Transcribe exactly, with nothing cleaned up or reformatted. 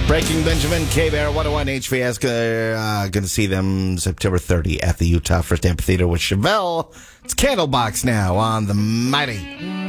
Breaking Benjamin, K-Bear, one oh one H V S. Uh, going to see them September thirtieth at the Utah First Amphitheater with Chevelle. It's Candlebox now on the Mighty